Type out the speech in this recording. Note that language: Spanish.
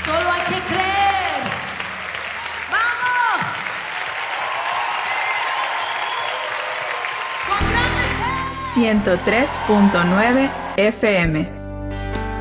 Solo hay que creer. ¡Vamos! ¡Cuán grande es! 103.9 FM.